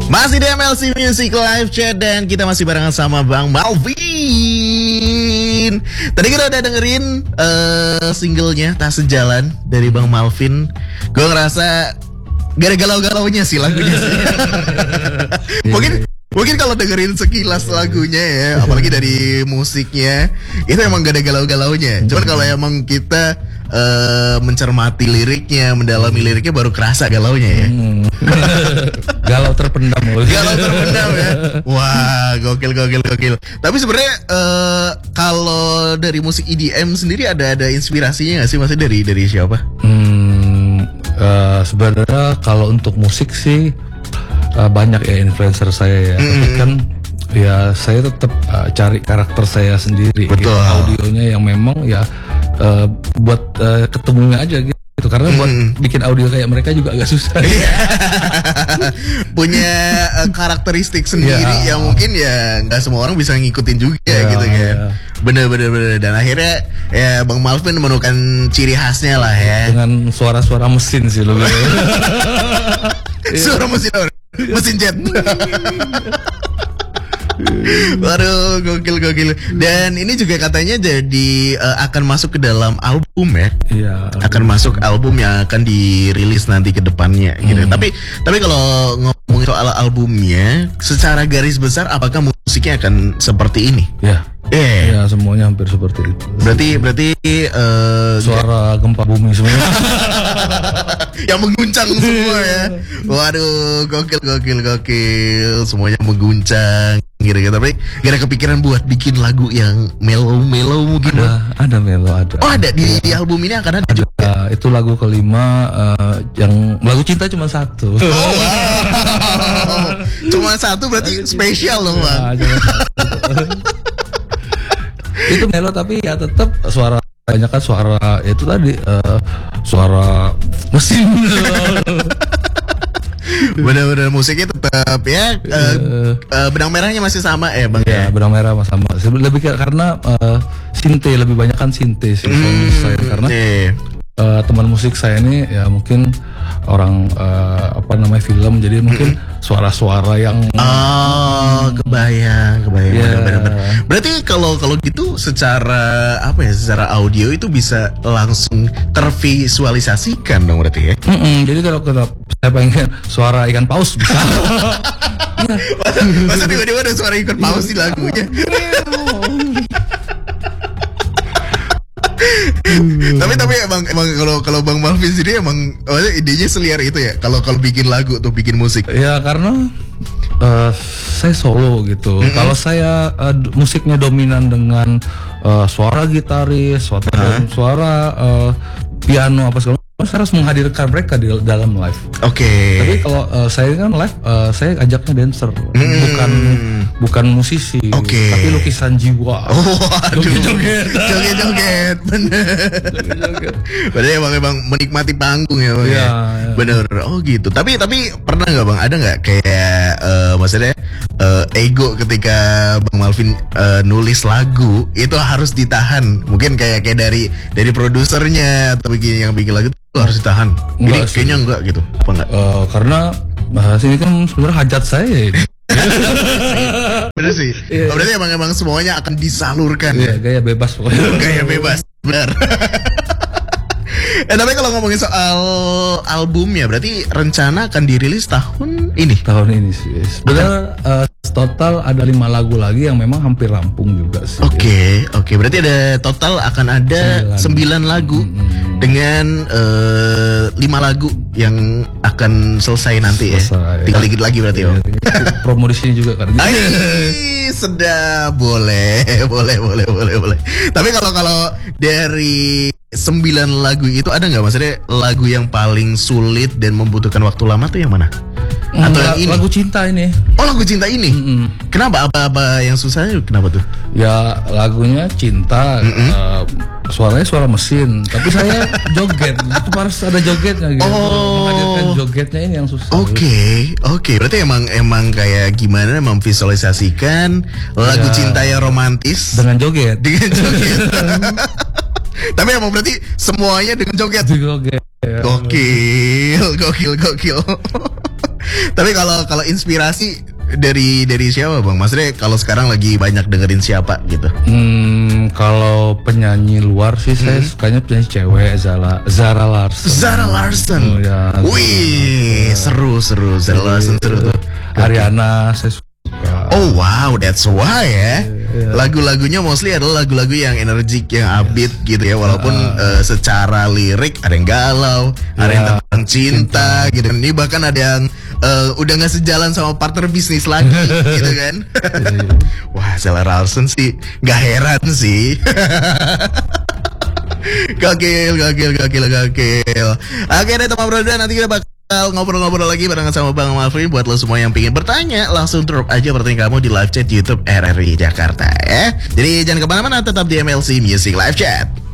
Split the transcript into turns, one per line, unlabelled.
Masih di MLC Music Live Chat dan kita masih barengan sama Bang Malvin. Tadi kita udah dengerin singlenya Tak Sejalan dari Bang Malvin. Gue ngerasa gak ada galau-galaunya sih lagunya sih. Mungkin kalau dengerin sekilas lagunya ya, apalagi dari musiknya, itu emang gak ada galau-galaunya. Cuman kalau emang kita mencermati liriknya, mendalami liriknya, baru kerasa galaunya ya.
Galau terpendam.
Galau terpendam ya. Wah, gokil. Tapi sebenarnya kalau dari musik EDM sendiri ada inspirasinya nggak sih? Maksudnya dari siapa?
Sebenarnya kalau untuk musik sih banyak ya influencer saya ya. Tapi kan ya saya tetap cari karakter saya sendiri.
Betul.
Gitu. Audionya yang memang ya buat ketemunya aja gitu. Karena buat bikin audio kayak mereka juga agak susah.
Punya karakteristik sendiri yang mungkin ya nggak semua orang bisa ngikutin juga gitu kan. Bener. Dan akhirnya ya Bang Malvin menemukan ciri khasnya lah ya.
Dengan suara-suara mesin sih lebih.
Suara mesin jet. Waduh, gokil. Dan ini juga katanya jadi akan masuk ke dalam album ya.
Iya.
Akan masuk album yang akan dirilis nanti ke depannya gitu. Tapi kalau ngomongin soal albumnya, secara garis besar apakah musiknya akan seperti ini?
Ya. Ya, semuanya hampir seperti itu.
Berarti
suara gempa bumi semuanya.
yang mengguncang semua ya. Waduh, gokil. Semuanya mengguncang gitu. Tapi gak ada kepikiran buat bikin lagu yang mellow mungkin?
Ada mellow, ada.
Oh, ada di album ini akan ada juga.
Itu lagu kelima yang lagu cinta cuma satu.
Oh, wow. Cuma satu berarti spesial loh, Bang.
Itu melo tapi ya tetap suara, banyak kan suara itu tadi suara mesin.
Bener-bener musiknya tetap ya benang merahnya masih sama ya Bang ya.
Benang merah sama. Lebih karena sinte, lebih banyak kan sinte sih saya karena teman musik saya ini ya mungkin orang film, jadi mungkin suara-suara yang
kebayang.
Yeah.
Bener. Berarti kalau gitu secara secara audio itu bisa langsung tervisualisasikan dong berarti ya.
Jadi kalau saya pengen suara ikan paus bisa.
Masa tiba-tiba ada suara ikan paus di lagunya. tapi emang kalau Bang Malvin sendiri emang idenya seliar itu ya kalau bikin lagu atau bikin musik.
Ya karena saya solo gitu. Kalau saya musiknya dominan dengan suara gitaris, suara piano apa segala, saya harus menghadirkan mereka di dalam live. Oke. Tapi kalau saya kan live, saya ajaknya dancer, bukan musisi. Oke. Tapi lukisan jiwa.
Oh, joget, bener. Berarti emang menikmati panggung ya Bang. Iya. Bener. Oh gitu. Tapi pernah nggak Bang? Ada nggak kayak maksudnya ego ketika Bang Malvin nulis lagu itu harus ditahan? Mungkin kayak dari produsernya atau yang bikin lagu itu harus ditahan. Ini kayaknya enggak gitu. Apa enggak?
Karena bahas ini kan sebenarnya hajat saya.
Bener sih. Berarti emang semuanya akan disalurkan.
Iya, gaya bebas pokoknya.
Gaya bebas. Benar. Tapi kalau ngomongin soal albumnya, berarti rencana akan dirilis tahun ini?
Tahun ini sih. Sebenarnya total ada 5 lagu lagi yang memang hampir rampung juga sih.
Oke. Berarti ada total akan ada 9 lagu dengan 5 lagu yang akan selesai nanti ya. Tinggal dikit lagi berarti ya.
Promo di sini juga kan.
Sedap, boleh. Tapi kalau dari 9 lagu itu ada nggak maksudnya lagu yang paling sulit dan membutuhkan waktu lama tuh yang mana? Atau yang ini?
Lagu cinta ini.
Oh, lagu cinta ini. Kenapa? Apa yang susahnya? Kenapa tuh?
Ya lagunya cinta, suaranya suara mesin, tapi saya joget. Itu harus ada jogetnya gitu. Menghadirkan jogetnya ini yang susah.
Oke. Berarti emang kayak gimana memvisualisasikan lagu cinta yang romantis
dengan joget.
Tapi emang berarti semuanya dengan joget.
Gokil.
Tapi Tapi kalau inspirasi dari siapa bang? Maksudnya kalau sekarang lagi banyak dengerin siapa gitu?
Kalau penyanyi luar sih saya sukanya penyanyi cewek Zara Larsson.
Zara Larsson.
Ya,
wih, seru Zara Larsson seru tuh.
Ariana saya suka.
Oh wow, that's why ya. Lagu-lagunya mostly adalah lagu-lagu yang energik, yang upbeat gitu ya. Walaupun secara lirik ada yang galau, ada yang tentang cinta gitu. Ini bahkan ada yang udah nggak sejalan sama partner bisnis lagi gitu kan. Wah, Zara Larsson sih nggak heran sih. Gokil. Oke deh teman Bro, nanti kita bakal ngobrol-ngobrol lagi barengan sama Bang Malvin. Buat lo semua yang pengen bertanya, langsung drop aja pertanyaan kamu di live chat YouTube RRI Jakarta ya. Jadi jangan kemana-mana, tetap di MLC Music Live Chat.